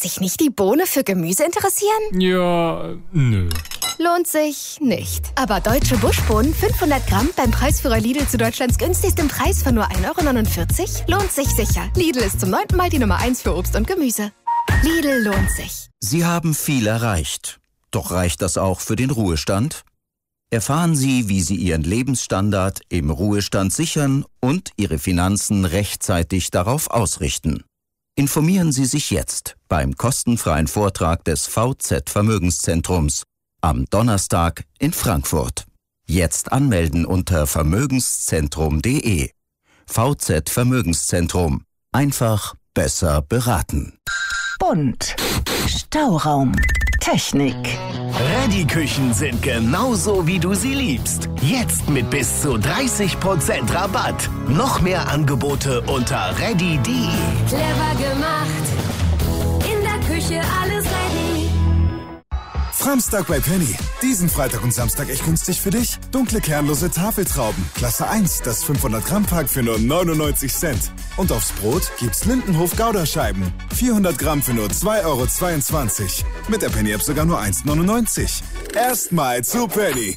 sich nicht die Bohne für Gemüse interessieren? Ja, nö. Lohnt sich nicht. Aber deutsche Buschbohnen 500 Gramm beim Preisführer Lidl zu Deutschlands günstigsten Preis von nur 1,49 € lohnt sich sicher. Lidl ist zum 9. Mal die Nummer 1 für Obst und Gemüse. Lidl lohnt sich. Sie haben viel erreicht. Doch reicht das auch für den Ruhestand? Erfahren Sie, wie Sie Ihren Lebensstandard im Ruhestand sichern und Ihre Finanzen rechtzeitig darauf ausrichten. Informieren Sie sich jetzt beim kostenfreien Vortrag des VZ Vermögenszentrums am Donnerstag in Frankfurt. Jetzt anmelden unter vermögenszentrum.de. VZ Vermögenszentrum. Einfach besser beraten. Bunt. Stauraum. Technik. Ready-Küchen sind genauso, wie du sie liebst. Jetzt mit bis zu 30% Rabatt. Noch mehr Angebote unter ready.de. Clever gemacht. In der Küche alles ready. Samstag bei Penny. Diesen Freitag und Samstag echt günstig für dich. Dunkle kernlose Tafeltrauben. Klasse 1, das 500 Gramm Pack für nur 99 Cent. Und aufs Brot gibt's Lindenhof Gouda-Scheiben. 400 Gramm für nur 2,22 €. Mit der Penny-App sogar nur 1,99 €. Erstmal zu Penny.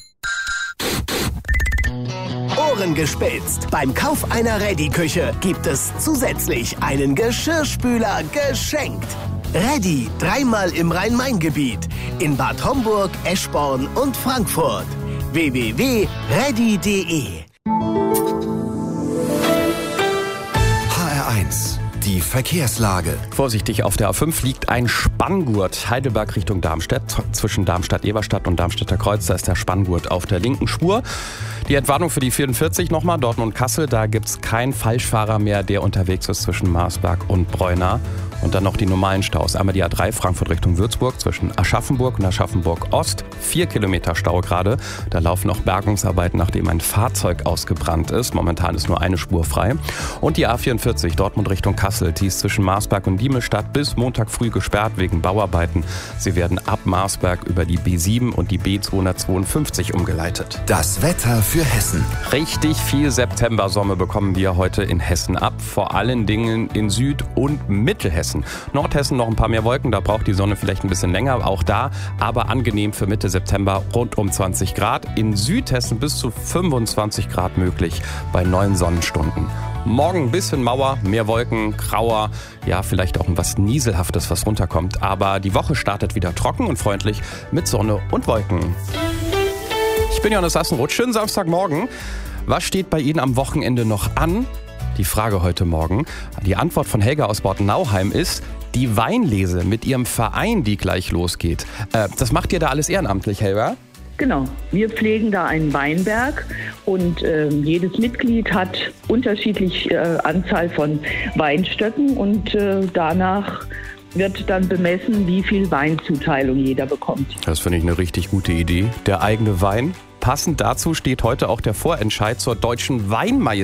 Ohren gespitzt. Beim Kauf einer Ready-Küche gibt es zusätzlich einen Geschirrspüler geschenkt. Ready, 3-mal im Rhein-Main-Gebiet. In Bad Homburg, Eschborn und Frankfurt. www.ready.de. HR1, die Verkehrslage. Vorsichtig, auf der A5 liegt ein Spanngurt. Heidelberg Richtung Darmstadt. Zwischen Darmstadt-Eberstadt und Darmstädter Kreuz, da ist der Spanngurt auf der linken Spur. Die Entwarnung für die 44 nochmal, Dortmund-Kassel. Da gibt es keinen Falschfahrer mehr, der unterwegs ist zwischen Marsberg und Bräuna. Und dann noch die normalen Staus. Einmal die A3 Frankfurt Richtung Würzburg zwischen Aschaffenburg und Aschaffenburg-Ost. 4 Kilometer Stau gerade. Da laufen noch Bergungsarbeiten, nachdem ein Fahrzeug ausgebrannt ist. Momentan ist nur eine Spur frei. Und die A44 Dortmund Richtung Kassel. Die ist zwischen Marsberg und Diemelstadt bis Montag früh gesperrt wegen Bauarbeiten. Sie werden ab Marsberg über die B7 und die B252 umgeleitet. Das Wetter für Hessen. Richtig viel Septembersonne bekommen wir heute in Hessen ab. Vor allen Dingen in Süd- und Mittelhessen. Nordhessen noch ein paar mehr Wolken, da braucht die Sonne vielleicht ein bisschen länger, auch da, aber angenehm für Mitte September rund um 20 Grad. In Südhessen bis zu 25 Grad möglich bei 9 Sonnenstunden. Morgen ein bisschen Mauer, mehr Wolken, grauer, ja vielleicht auch was Nieselhaftes, was runterkommt. Aber die Woche startet wieder trocken und freundlich mit Sonne und Wolken. Ich bin Johannes Assenroth, schönen Samstagmorgen. Was steht bei Ihnen am Wochenende noch an? Die Frage heute Morgen. Die Antwort von Helga aus Bortenauheim ist die Weinlese mit ihrem Verein, die gleich losgeht. Das macht ihr da alles ehrenamtlich, Helga? Genau, wir pflegen da einen Weinberg und jedes Mitglied hat unterschiedliche Anzahl von Weinstöcken und danach wird dann bemessen, wie viel Weinzuteilung jeder bekommt. Das finde ich eine richtig gute Idee. Der eigene Wein. Passend dazu steht heute auch der Vorentscheid zur Deutschen Weinmeisterschaft